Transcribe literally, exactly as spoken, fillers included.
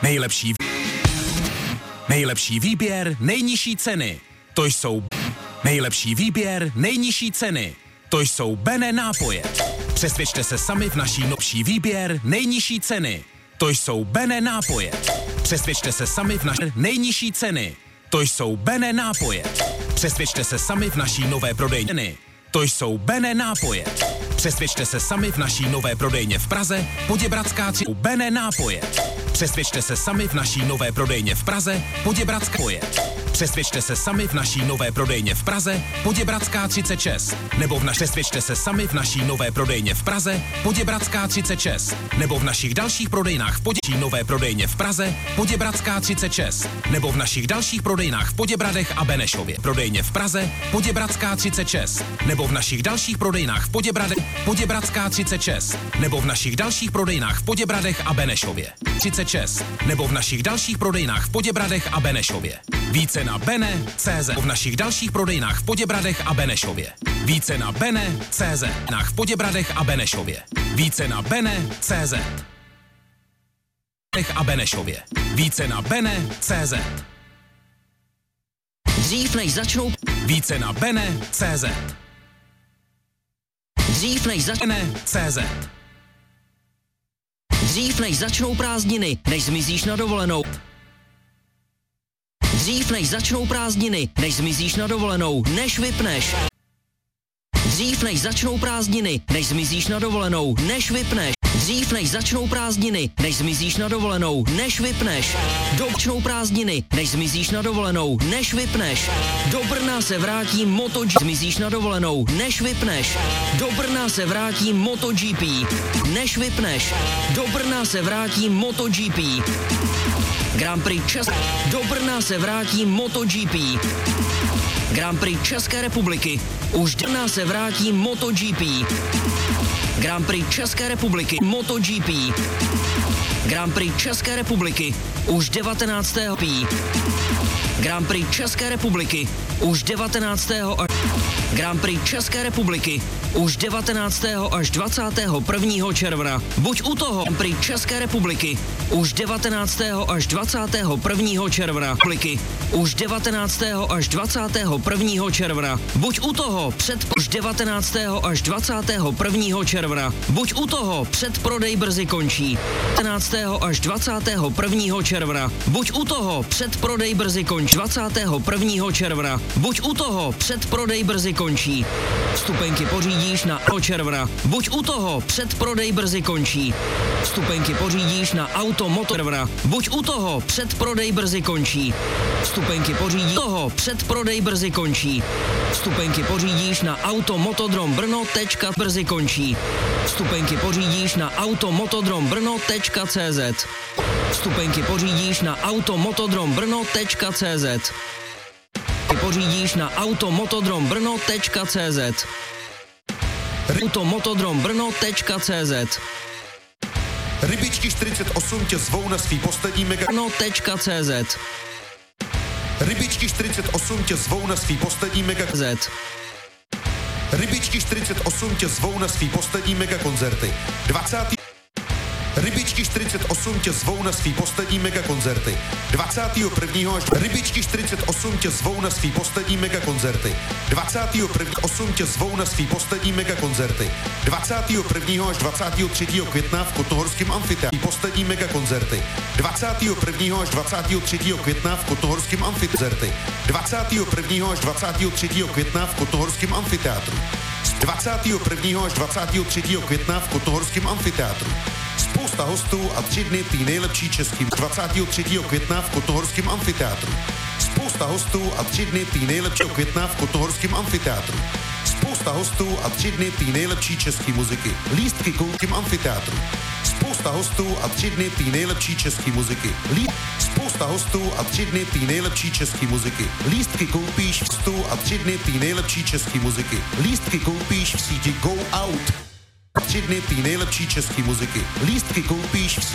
Nejlepší, nejlepší výběr, nejnižší ceny. To jsou nejlepší výběr, nejnižší ceny. To jsou Bene nápoje. Přesvědčte se sami v naší novší výběr, nejnižší ceny. To jsou Bene nápoje. Přesvědčte se sami v naší nejnižší ceny. To jsou Bene nápoje. Přesvědčte se sami v naší nové prodejně. To jsou Bene nápoje. Přesvědčte se sami v naší nové prodejně v Praze, Poděbradská tři. Bene nápoje. Přesvědčte se sami v naší nové prodejně v Praze, Poděbradská poje. Přesvědčte se sami v naší nové prodejně v Praze, Poděbradská třicet šest. Nebo v naš... Přesvědčte se sami v naší nové prodejně v Praze, Poděbradská třicet šest. Nebo v našich dalších prodejnách v Poděbradech nové prodejně v Praze, Poděbradská třicet šest. Nebo v našich dalších prodejnách v Poděbradech a Benešově. Prodejně v Praze, Poděbradská třicet šest. Nebo v našich dalších prodejnách v Poděbradech, Poděbradská třicet šest. Nebo v našich dalších prodejnách v Poděbradech a Benešově. třicet šest. Nebo v našich dalších prodejnách v Poděbradech a Benešově. Více na Bene tečka cé zet. V našich dalších prodejnách v Poděbradech a Benešově. Více na Bene tečka cé zet. V Poděbradech a Benešově. Více na Bene tečka cé zet. A Benešově. Více na Bene tečka cé zet. Dřív než začnou... Více na Bene tečka cé zet. Dřív než začnou... Bene tečka cé zet. Dřív než začnou prázdniny, než zmizíš na dovolenou. Dřív než začnou prázdniny, než zmizíš na dovolenou, než vypneš. Dřív než začnou prázdniny, než zmizíš na dovolenou, než vypneš. Dřív než začnou prázdniny, než zmizíš na dovolenou, než vypneš. Dobčnou prázdniny, než zmizíš na dovolenou, než vypneš. Do Brna se vrátí MotoGP, zmizíš na dovolenou, než vypneš. Do Brna se vrátí MotoGP, než vypneš. Do Brna se vrátí MotoGP. Grand Prix Čes... Do Brna se vrátí MotoGP. Grand Prix České republiky. Už Brna se vrátí MotoGP. Grand Prix České republiky. MotoGP. Grand Prix České republiky. Už devatenáctého Grand Prix České republiky. Už devatenáctého až... Grand Prix České republiky. Už devatenáctého až dvacátého prvního června. Buď u toho. Grand Prix České republiky. Už devatenáctého až dvacátého prvního června. Už devatenáctého až dvacátého prvního června. Buď u toho před... Už devatenáctého až dvacátého prvního června. Buď u toho, předprodej brzy končí. devatenáctého až dvacátého prvního června. Buď u toho, předprodej brzy končí. dvacátého prvního června. Buď u toho, předprodej brzy končí. Vstupenky pořídíš na června. Buď u toho, předprodej brzy končí. Vstupenky pořídíš na auto motorvna. Buď u toho, předprodej brzy končí. Vstupenky pořídíš toho, předprodej brzy končí. Vstupenky pořídíš na auto motodrom Brno tečka brzy končí. Vstupenky pořídíš na auto motodrom Brno tečka cé zet. Vstupenky pořídíš na auto motodrom Brno tečka cé zet. Pořídíš na auto motodrom Brno tečka cé zet. auto motodrom Brno tečka cé zet. Rybičky čtyřicet osm tě zvou na svý poslední mega... Brno tečka cé zet. Rybičky čtyřicet osm tě zvou na svý poslední mega... Z. Rybičky čtyřicet osm tě zvou na svý poslední mega koncerty. dvacátého Rybičky čtyřicet osm tě zvou na svý poslední mega koncerty. dvacátého prvního až... Rybičky čtyřicet osm tě zvou na svý poslední mega koncerty. dvacátého prvního osm tě zvou na svý poslední mega koncerty. dvacátého prvního až dvacátého třetího května v Kotnohorském amfiteátru. Poslední mega koncerty. dvacátého prvního až dvacátého třetího května v Kotnohorském amfiteátru. dvacátého prvního až dvacátého třetího května v Kotnohorském amfiteátru. dvacátého prvního až dvacátého třetího května v Kotnohorském amfiteátru. Spousta hostů a tři dny tý nejlepší český. dvacátého třetího května v Kotnohorském amfiteátru. Spousta hostů a tři dny tý nejlepšího května v Kotnohorském amfiteátru. Spousta hostů a tři dny tý nejlepší český muziky. Lístky koukým amfiteátru. Spousta hostů a tři dny tý nejlepší český muziky. Lí... Spousta hostů a tři dny tý nejlepší český muziky. Lístky koupíš v stu a tři dny tý nejlepší český muziky. Lístky koupíš v síti Go Out. Tři dny tý nejlepší český muziky. Lístky koupíš v síti